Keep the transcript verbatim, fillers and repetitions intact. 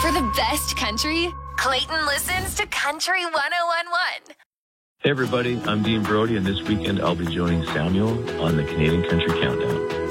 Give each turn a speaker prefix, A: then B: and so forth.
A: For the best country, Clayton listens to Country one oh one point one.
B: Hey everybody, I'm Dean Brody, and this weekend I'll be joining Samuel on the Canadian Country Countdown.